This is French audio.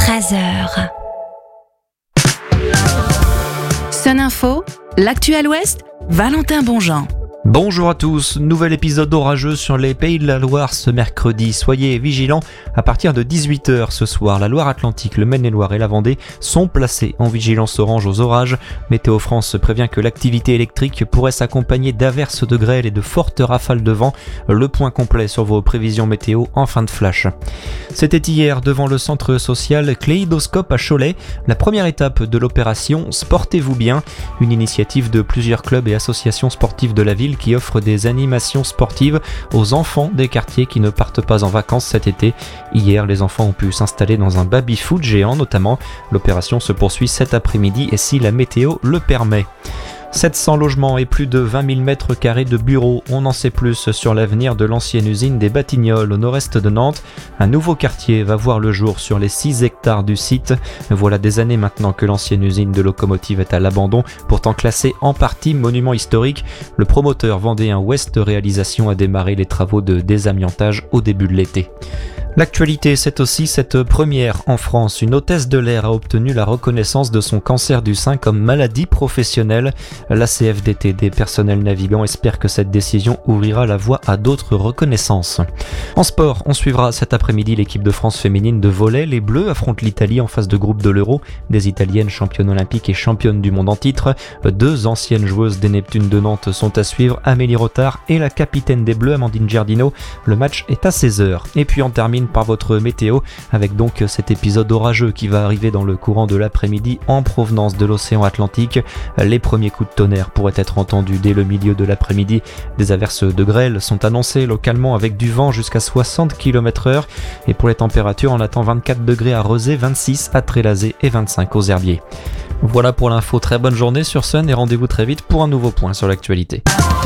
13h. Sun Info, l'actu à l'Ouest, Valentin Bonjean. Bonjour à tous, nouvel épisode orageux sur les Pays de la Loire ce mercredi. Soyez vigilants, à partir de 18h ce soir, la Loire-Atlantique, le Maine-et-Loire et la Vendée sont placés en vigilance orange aux orages. Météo France prévient que l'activité électrique pourrait s'accompagner d'averses de grêle et de fortes rafales de vent. Le point complet sur vos prévisions météo en fin de flash. C'était hier devant le centre social Kléidoscope à Cholet, la première étape de l'opération Sportez-vous bien, une initiative de plusieurs clubs et associations sportives de la ville qui offre des animations sportives aux enfants des quartiers qui ne partent pas en vacances cet été. Hier, les enfants ont pu s'installer dans un baby-foot géant notamment. L'opération se poursuit cet après-midi et si la météo le permet. 700 logements et plus de 20 000 mètres carrés de bureaux. On en sait plus sur l'avenir de l'ancienne usine des Batignolles au nord-est de Nantes. Un nouveau quartier va voir le jour sur les 6 hectares du site. Voilà des années maintenant que l'ancienne usine de locomotives est à l'abandon, pourtant classée en partie monument historique. Le promoteur vendéen Ouest Réalisation a démarré les travaux de désamiantage au début de l'été. L'actualité, c'est aussi cette première en France. Une hôtesse de l'air a obtenu la reconnaissance de son cancer du sein comme maladie professionnelle. La CFDT des personnels navigants espère que cette décision ouvrira la voie à d'autres reconnaissances. En sport, on suivra cet après-midi l'équipe de France féminine de volley. Les Bleus affrontent l'Italie en phase de groupe de l'Euro. Des Italiennes championnes olympiques et championnes du monde en titre. 2 anciennes joueuses des Neptunes de Nantes sont à suivre, Amélie Rotard et la capitaine des Bleus, Amandine Giardino. Le match est à 16h. Et puis on termine par votre météo avec donc cet épisode orageux qui va arriver dans le courant de l'après-midi en provenance de l'océan Atlantique. Les premiers coups de tonnerre pourraient être entendus dès le milieu de l'après-midi. Des averses de grêle sont annoncées localement avec du vent jusqu'à 60 km/h et pour les températures on attend 24 degrés à Rezé, 26 à Trélazé et 25 aux Herbiers. Voilà pour l'info, très bonne journée sur Sun et rendez-vous très vite pour un nouveau point sur l'actualité.